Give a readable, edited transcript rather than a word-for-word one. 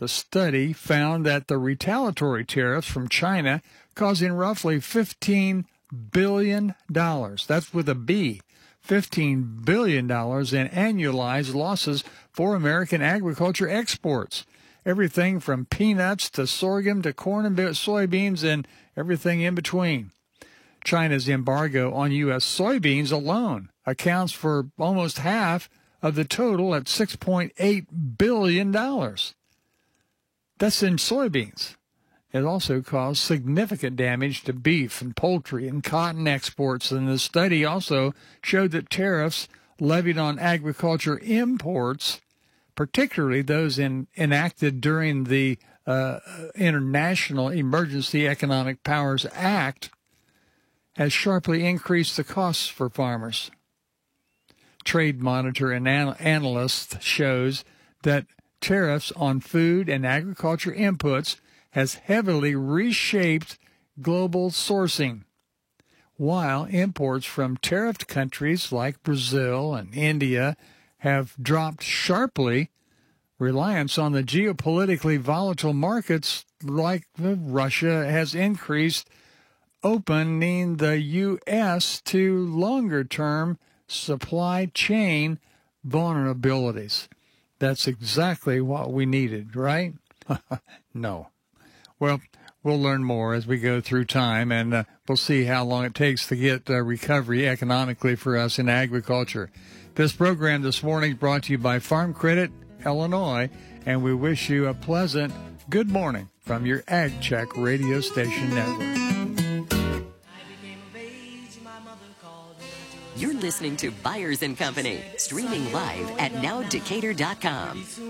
The study found that the retaliatory tariffs from China causing roughly $15 billion, that's with a B, $15 billion in annualized losses for American agriculture exports. Everything from peanuts to sorghum to corn and soybeans and everything in between. China's embargo on U.S. soybeans alone accounts for almost half of the total at $6.8 billion. That's in soybeans. It also caused significant damage to beef and poultry and cotton exports, and the study also showed that tariffs levied on agriculture imports, particularly those enacted during the International Emergency Economic Powers Act, has sharply increased the costs for farmers. Trade Monitor and analysts shows that tariffs on food and agriculture inputs has heavily reshaped global sourcing, while imports from tariffed countries like Brazil and India have dropped sharply. Reliance on the geopolitically volatile markets like Russia has increased, opening the U.S. to longer-term supply chain vulnerabilities. That's exactly what we needed, right? No. Well, we'll learn more as we go through time, and we'll see how long it takes to get recovery economically for us in agriculture. This program this morning brought to you by Farm Credit Illinois, and we wish you a pleasant good morning from your Ag Check radio station network. You're listening to Byers & Company, streaming live at nowdecatur.com.